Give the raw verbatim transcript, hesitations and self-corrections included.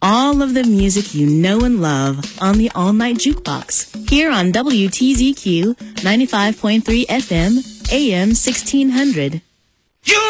all of the music you know and love on the All Night Jukebox here on W T Z Q ninety-five point three F M, A M sixteen hundred.